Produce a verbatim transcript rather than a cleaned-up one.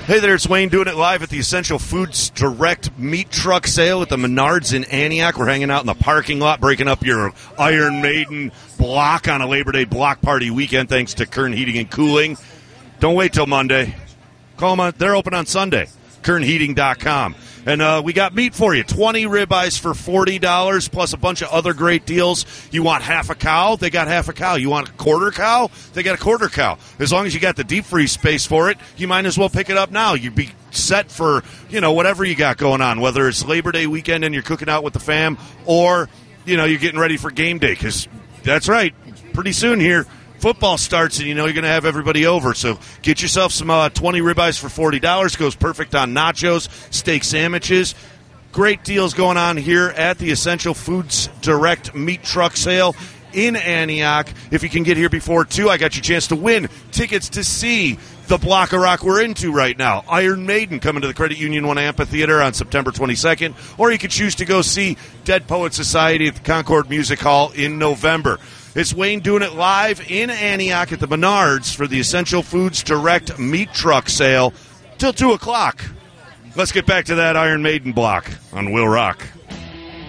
Hey there, it's Wayne doing it live at the Essential Foods Direct Meat Truck Sale at the Menards in Antioch. We're hanging out in the parking lot, breaking up your Iron Maiden block on a Labor Day block party weekend thanks to Kern Heating and Cooling. Don't wait till Monday. Call them on, they're open on Sunday, kern heating dot com. And uh, we got meat for you, twenty ribeyes for forty dollars, plus a bunch of other great deals. You want half a cow? They got half a cow. You want a quarter cow? They got a quarter cow. As long as you got the deep freeze space for it, you might as well pick it up now. You'd be set for, you know, whatever you got going on, whether it's Labor Day weekend and you're cooking out with the fam, or, you know, you're getting ready for game day, because that's right, pretty soon here, football starts, and you know you're going to have everybody over. So get yourself some uh, twenty ribeyes for forty dollars. Goes perfect on nachos, steak sandwiches. Great deals going on here at the Essential Foods Direct Meat Truck Sale in Antioch. If you can get here before two, I got your chance to win tickets to see the block of rock we're into right now. Iron Maiden coming to the Credit Union One Amphitheater on September twenty-second. Or you could choose to go see Dead Poet Society at the Concord Music Hall in November. It's Wayne doing it live in Antioch at the Menards for the Essential Foods Direct Meat Truck Sale till two o'clock. Let's get back to that Iron Maiden block on Will Rock.